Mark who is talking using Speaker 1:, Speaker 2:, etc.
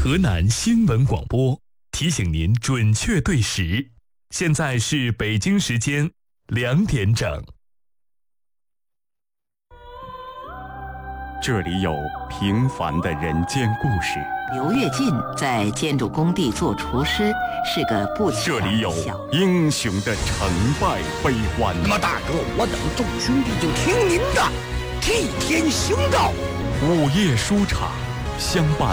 Speaker 1: 河南新闻广播提醒您准确对时，现在是北京时间2点整。
Speaker 2: 这里有平凡的人间故事，
Speaker 3: 刘跃进在建筑工地做厨师，是个不起眼的
Speaker 2: 这里有英雄的成败悲欢。
Speaker 4: 那么大哥，我等众兄弟就听您的，替天行道。
Speaker 2: 午夜书场相伴